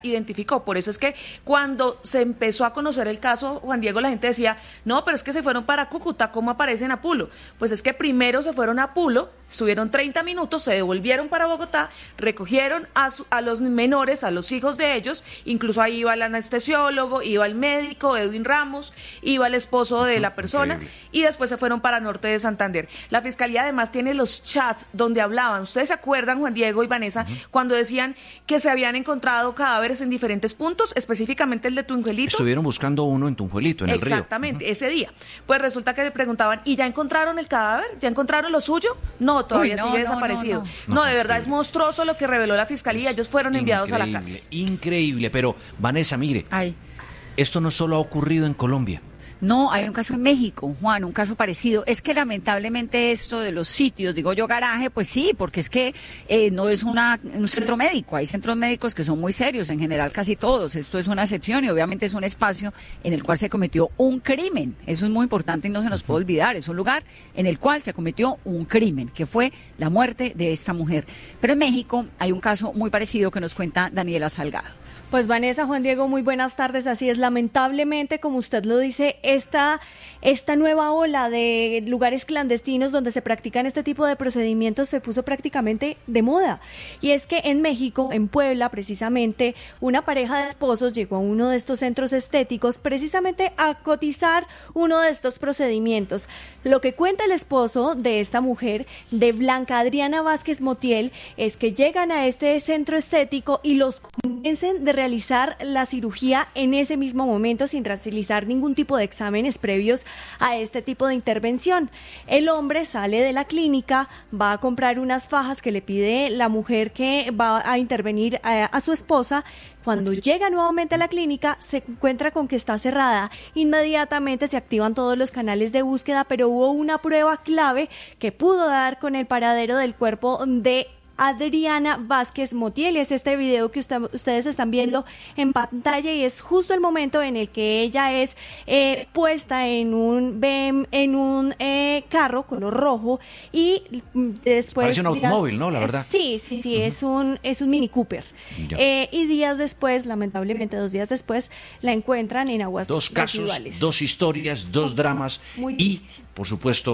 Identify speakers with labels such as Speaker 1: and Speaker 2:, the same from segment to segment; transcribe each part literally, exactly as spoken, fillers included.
Speaker 1: identificó. Por eso es que cuando se empezó a conocer el caso, Juan Diego, la gente decía, no, pero es que se fueron para Cúcuta, ¿cómo aparecen a Pulo? Pues es que primero se fueron a Pulo, estuvieron treinta minutos, se devolvieron para Bogotá, recogieron a, su, a los menores, a los hijos de ellos, incluso ahí iba el anestesiólogo, iba el médico, Edwin Ramos, iba el esposo de la persona, increíble. Y después se fueron para Norte de Santander. La Fiscalía además tiene los chats donde hablaban, ¿ustedes se acuerdan, Juan Diego y Vanessa, uh-huh. cuando decían que se habían encontrado cadáveres en diferentes puntos, específicamente el de Tunjuelito?
Speaker 2: Estuvieron buscando uno en Tunjuelito, en el río.
Speaker 1: Exactamente, uh-huh. ese día. Pues resulta que le preguntaban, ¿y ya encontraron el cadáver? ¿Ya encontraron lo suyo? No, todavía Uy, no, sigue no, desaparecido. No, no, no. no, de verdad es monstruoso lo que reveló la Fiscalía. Ellos fueron enviados
Speaker 2: increíble,
Speaker 1: a la cárcel.
Speaker 2: Increíble, pero Vanessa, mire,
Speaker 3: Ay.
Speaker 2: esto no solo ha ocurrido en Colombia.
Speaker 3: No, hay un caso en México, Juan, un caso parecido. Es que lamentablemente esto de los sitios, digo yo garaje, pues sí, porque es que eh, no es una, un centro médico. Hay centros médicos que son muy serios, en general casi todos. Esto es una excepción y obviamente es un espacio en el cual se cometió un crimen. Eso es muy importante y no se nos puede olvidar. Es un lugar en el cual se cometió un crimen, que fue la muerte de esta mujer. Pero en México hay un caso muy parecido que nos cuenta Daniela Salgado.
Speaker 4: Pues Vanessa, Juan Diego, muy buenas tardes. Así es, lamentablemente, como usted lo dice, esta, esta nueva ola de lugares clandestinos donde se practican este tipo de procedimientos se puso prácticamente de moda. Y es que en México, en Puebla, precisamente, una pareja de esposos llegó a uno de estos centros estéticos precisamente a cotizar uno de estos procedimientos. Lo que cuenta el esposo de esta mujer, de Blanca Adriana Vázquez Motiel, es que llegan a este centro estético y los convencen de realizar la cirugía en ese mismo momento sin realizar ningún tipo de exámenes previos a este tipo de intervención. El hombre sale de la clínica, va a comprar unas fajas que le pide la mujer que va a intervenir a, a su esposa. Cuando llega nuevamente a la clínica, se encuentra con que está cerrada. Inmediatamente se activan todos los canales de búsqueda, pero hubo una prueba clave que pudo dar con el paradero del cuerpo de Adriana Vázquez Motiel. Es este video que usted, ustedes están viendo en pantalla y es justo el momento en el que ella es eh, puesta en un B M, en un eh, carro color rojo y después
Speaker 2: parece un automóvil, ¿no? La verdad.
Speaker 4: Sí, sí, sí, uh-huh. es un es un Mini Cooper. Eh, y días después, lamentablemente dos días después, la encuentran en aguas
Speaker 2: dos casos,
Speaker 4: residuales.
Speaker 2: Dos historias, dos dramas
Speaker 4: Muy
Speaker 2: y,
Speaker 4: triste.
Speaker 2: por supuesto,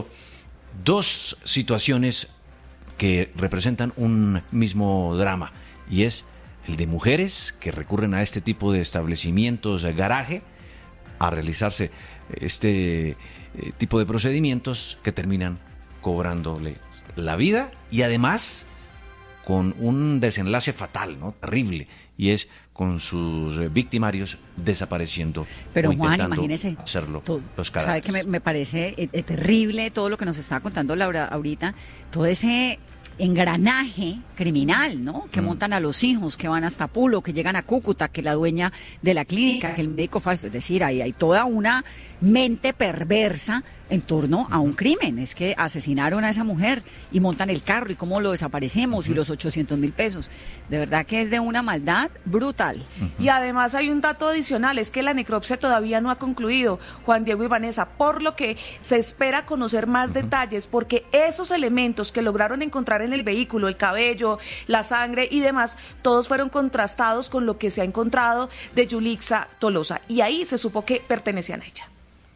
Speaker 2: dos situaciones que representan un mismo drama, y es el de mujeres que recurren a este tipo de establecimientos de garaje a realizarse este eh, tipo de procedimientos que terminan cobrándole la vida y además con un desenlace fatal, ¿no? Terrible, y es con sus victimarios desapareciendo.
Speaker 3: Pero
Speaker 2: o
Speaker 3: Juan, imagínese,
Speaker 2: hacerlo
Speaker 3: todo,
Speaker 2: los cadáveres.
Speaker 3: sabe que me, me parece eh, eh, terrible todo lo que nos estaba contando Laura ahorita, todo ese engranaje criminal, ¿no? Que mm. montan a los hijos, que van hasta Pulo, que llegan a Cúcuta, que la dueña de la clínica, que el médico falso, es decir, ahí hay toda una mente perversa en torno a un crimen. Es que asesinaron a esa mujer y montan el carro y cómo lo desaparecemos uh-huh. y los ochocientos mil pesos. De verdad que es de una maldad brutal.
Speaker 1: Uh-huh. Y además hay un dato adicional, es que la necropsia todavía no ha concluido, Juan Diego y Vanessa, por lo que se espera conocer más uh-huh. detalles, porque esos elementos que lograron encontrar en el vehículo, el cabello, la sangre y demás, todos fueron contrastados con lo que se ha encontrado de Yulixa Tolosa, y ahí se supo que pertenecían a ella.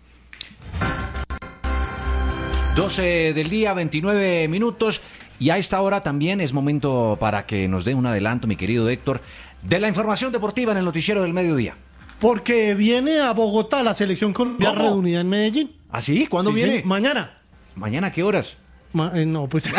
Speaker 2: doce del día, veintinueve minutos, y a esta hora también es momento para que nos dé un adelanto, mi querido Héctor, de la información deportiva en el noticiero del mediodía.
Speaker 5: Porque viene a Bogotá la selección colombiana reunida en Medellín.
Speaker 2: ¿Ah, sí? ¿Cuándo
Speaker 5: sí,
Speaker 2: viene?
Speaker 5: Sí, mañana.
Speaker 2: ¿Mañana a qué horas?
Speaker 5: Ma- eh, no, pues...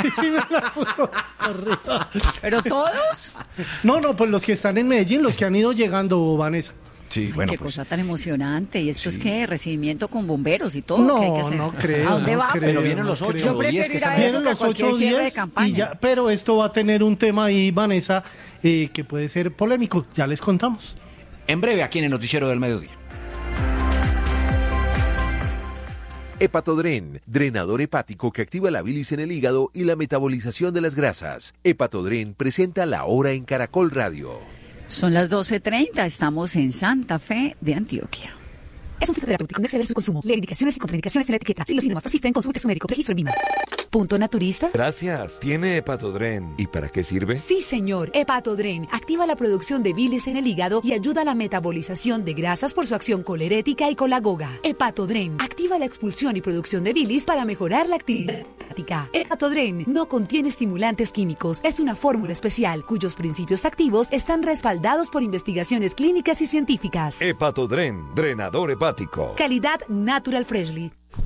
Speaker 3: ¿Pero todos?
Speaker 5: No, no, pues los que están en Medellín, los que han ido llegando, Vanessa.
Speaker 2: Sí,
Speaker 3: Ay,
Speaker 2: bueno,
Speaker 3: qué
Speaker 2: pues,
Speaker 3: cosa tan emocionante. ¿Y esto
Speaker 2: sí.
Speaker 3: es qué? ¿Recibimiento con bomberos y todo?
Speaker 5: No,
Speaker 3: ¿Qué hay que hacer?
Speaker 5: no creo.
Speaker 3: ¿A dónde
Speaker 5: no
Speaker 3: va?
Speaker 5: creo,
Speaker 2: Pero vienen
Speaker 5: no
Speaker 2: los ocho.
Speaker 5: creo.
Speaker 3: Yo prefiero ir a
Speaker 5: Vienen
Speaker 3: eso que a
Speaker 5: los
Speaker 3: cualquier
Speaker 5: ocho
Speaker 3: cierre de
Speaker 5: días
Speaker 3: campaña.
Speaker 5: y ya, pero esto va a tener un tema ahí, Vanessa, eh, que puede ser polémico. Ya les contamos.
Speaker 2: en breve aquí en el noticiero del mediodía.
Speaker 6: Hepatodren, drenador hepático que activa la bilis en el hígado y la metabolización de las grasas. Hepatodren presenta La Hora en Caracol Radio.
Speaker 3: Son las doce treinta, estamos en Santa Fe de Antioquia.
Speaker 7: Es un fitoterapéutico, no exceder su consumo. Leer indicaciones y contraindicaciones en la etiqueta. Si los síntomas persisten, consulte a su médico. Registro en M I M A. ¿Punto naturista?
Speaker 8: Gracias. ¿Tiene Hepatodren? ¿Y para qué sirve?
Speaker 7: Sí, señor. Hepatodren activa la producción de bilis en el hígado y ayuda a la metabolización de grasas por su acción colerética y colagoga. Hepatodren activa la expulsión y producción de bilis para mejorar la actividad hepática. Hepatodren no contiene estimulantes químicos. Es una fórmula especial cuyos principios activos están respaldados por investigaciones clínicas y científicas.
Speaker 8: Hepatodren, drenador hepático.
Speaker 7: Calidad Natural Freshly.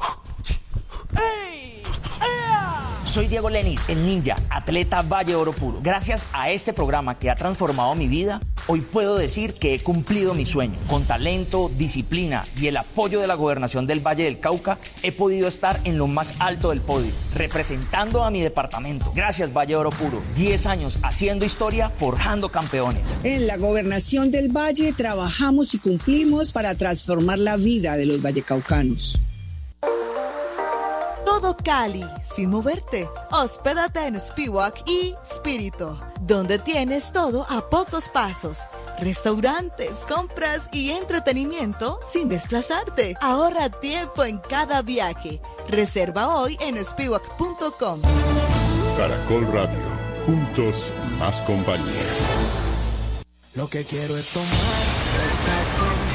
Speaker 9: Soy Diego Lenis, el ninja, atleta Valle Oro Puro. Gracias a este programa que ha transformado mi vida, hoy puedo decir que he cumplido mi sueño. Con talento, disciplina y el apoyo de la Gobernación del Valle del Cauca, he podido estar en lo más alto del podio, representando a mi departamento. Gracias, Valle Oro Puro. diez años haciendo historia, forjando campeones.
Speaker 10: En la Gobernación del Valle trabajamos y cumplimos para transformar la vida de los vallecaucanos.
Speaker 11: Todo Cali, sin moverte. Hospédate en Spiwak y Spirito, donde tienes todo a pocos pasos. Restaurantes, compras y entretenimiento sin desplazarte. Ahorra tiempo en cada viaje. Reserva hoy en spiwak punto com.
Speaker 12: Caracol Radio, juntos más compañía.
Speaker 13: Lo que quiero es tomar el café